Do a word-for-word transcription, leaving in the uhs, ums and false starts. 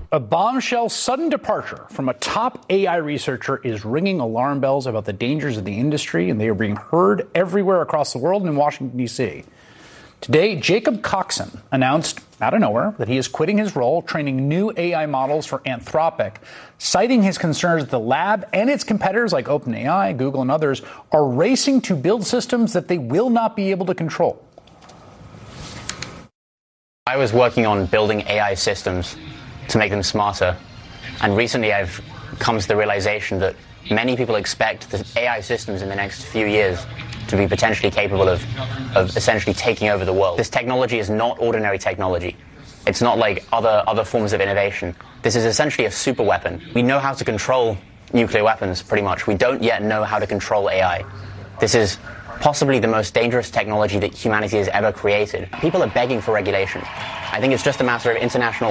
A bombshell sudden departure from a top A I researcher is ringing alarm bells about the dangers of the industry, and they are being heard everywhere across the world and in Washington, D C. Today, Jacob Coxon announced out of nowhere that he is quitting his role training new A I models for Anthropic, citing his concerns that the lab and its competitors like OpenAI, Google, and others are racing to build systems that they will not be able to control. I was working on building A I systems to make them smarter. And recently I've come to the realization that many people expect the A I systems in the next few years to be potentially capable of, of essentially taking over the world. This technology is not ordinary technology. It's not like other, other forms of innovation. This is essentially a super weapon. We know how to control nuclear weapons, pretty much. We don't yet know how to control A I. This is possibly the most dangerous technology that humanity has ever created. People are begging for regulation. I think it's just a matter of international